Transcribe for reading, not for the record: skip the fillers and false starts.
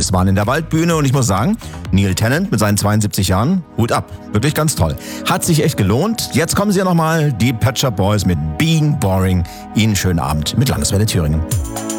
Boys waren in der Waldbühne und ich muss sagen, Neil Tennant mit seinen 72 Jahren, Hut ab. Wirklich ganz toll. Hat sich echt gelohnt. Jetzt kommen sie ja nochmal, die Pet Shop Boys mit Being Boring. Ihnen schönen Abend mit Landeswelle Thüringen.